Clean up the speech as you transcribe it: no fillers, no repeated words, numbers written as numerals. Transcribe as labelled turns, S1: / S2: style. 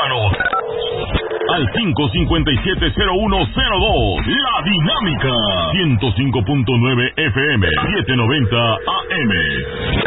S1: Llámanos al 557-0102. La Dinámica 105.9 FM 790 AM.